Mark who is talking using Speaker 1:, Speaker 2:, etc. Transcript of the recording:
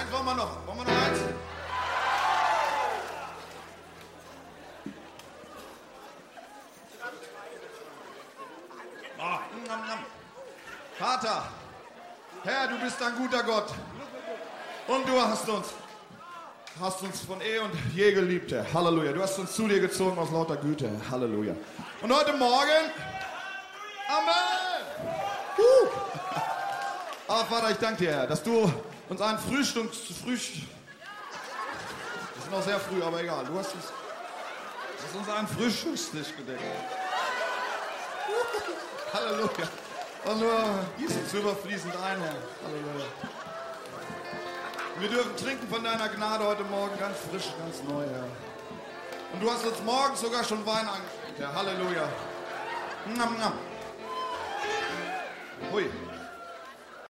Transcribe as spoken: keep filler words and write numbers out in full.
Speaker 1: eins wollen wir noch. Wollen wir noch eins? Oh, nam, nam. Vater, Herr, du bist ein guter Gott. Und du hast uns, hast uns von eh und je geliebt, Herr. Halleluja. Du hast uns zu dir gezogen aus lauter Güte, Herr. Halleluja. Und heute Morgen, Amen. Uh. Aber Vater, ich danke dir, Herr, dass du uns einen Frühstück, Frühstück, das ist noch sehr früh, aber egal, du hast uns, hast uns einen Frühstückstisch gedeckt. Halleluja. Und nur gieß uns überfließend ein, Herr. Halleluja. Wir dürfen trinken von deiner Gnade heute Morgen ganz frisch, ganz neu, Herr. Und du hast uns morgens sogar schon Wein angeschenkt, Herr. Halleluja. Nam, nam. Hui.